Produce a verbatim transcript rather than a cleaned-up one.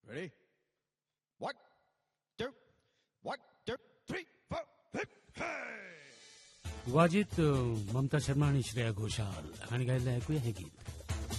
Ready one two one two three four वाजित Mamta Sharma आणि श्रेया घोषाल आणि गायला ऐकूया हे गीत.